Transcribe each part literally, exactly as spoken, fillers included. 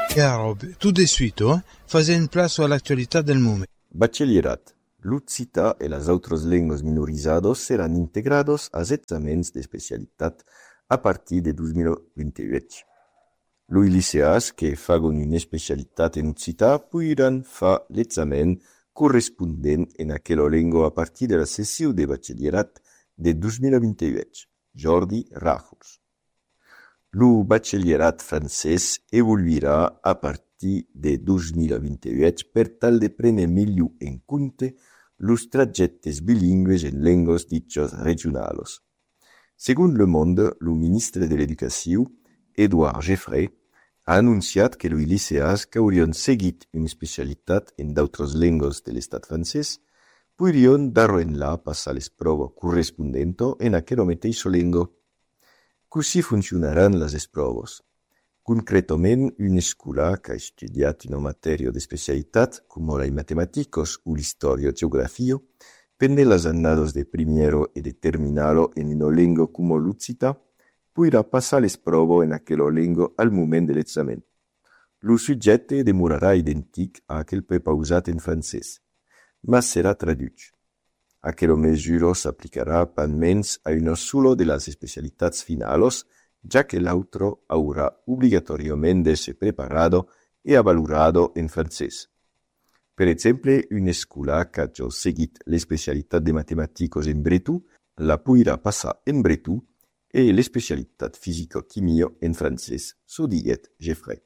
يا رب tout de suite, hein? Fazer une place à l'actualité del moment. Bachillerat. L'Utsita e las autres lenguas minorizados serán integrados als examens de especialitat a partir de dos mil veintiuit. Los liceas que fagon una especialitat en Utsita puiran fa l'examen correspondent en aquella lengua a partir de la sessió de bachillerat de dos mil veintiuit. Jordi Rajos. Lo bachillerat francès evoluirà a partir de dos mil veintiuit per tal de prendre millor en compte los trajectes bilingües en lenguas dichas regionalos. Según Le Monde, lo ministre de l'Educació, Edouard Geoffrey, ha anunciat que los liceas que haurien seguit una especialitat en d'autres lenguas de l'estat francès podrien d'arrenlar passar les proves correspondentes en aquella mateixa lengua. Così funcionaran les proves. Concretament, una escola que ha estudiat una matèria d'especialitat, com la matematicos o l'història o geografia, pende les annados de primero e de terminalo en una lengua como l'Utsita, podrà passar les proves en aquella lengua al moment de l'examen. Lo subjecte demorarà idèntic a aquell prepausat en francès, mas serà traduït. Aquella mesura s'aplicarà almenys a una sola de les especialitats finalos, ja que l'altro haurà obligatoriament de ser preparado e avalorado en francès. Per exemple, una escola que ha seguit l'especialitat de matematicos en bretó la podrà passar en bretó e l'especialitat fisico-quimia en francès, so diguet Geoffrey.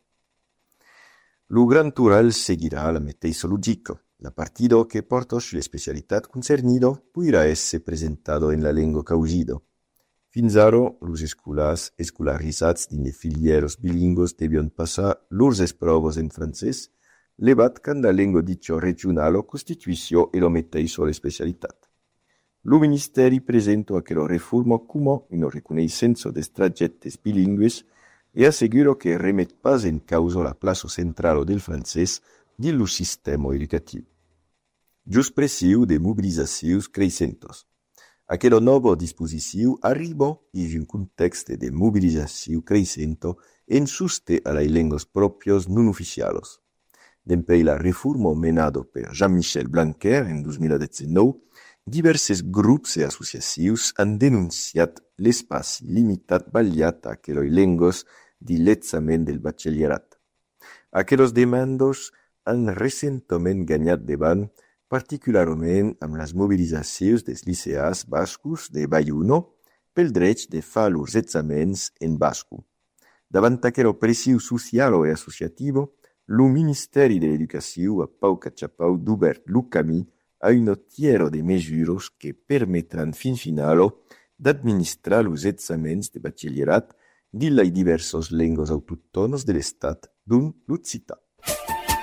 Lo Gran Toral seguirà la mateixa logica. La partida que porta l'especialitat concernida podrà essere presentado en la lengua causida. Fins ara, los escolars escolaritzats dins les filieros bilingües debian passar lors proves en francès, levat quand la lengua dicha regionale constituïció e la mateixa l'especialitat. Lo Ministeri presenta aquella reforma come una reconnaissance des trajectes bilingües e assegura que remet pas en causa la plaça central del francès dins lo sistema educatiu. Just pressiu de mobilitzacions creixentes. Aquella nova disposició arriba in un context de mobilització creixenta en sosté a les lengues pròpies non oficials. Dempè la reforma menada per Jean-Michel Blanquer en dos mil diecinueve, diversos grups e associacions han denunciat l'espai limitat ballat a aquelles lengues de l'examen del batxillerat. Aquelles demandes han recentament guanyat davant, particularment amb les mobilitzacions dels liceals bascos de Bayona pel dret de fer els examens en basco. Davant aquella pressió social i associativa, el Ministeri de l'Educació ha pau catxapau d'obert el camí a una tiera de mesures que permetran fin final d'administrar els examens de batxillerat dins les diverses lengues autòctones de l'estat, d'un l'Utsita.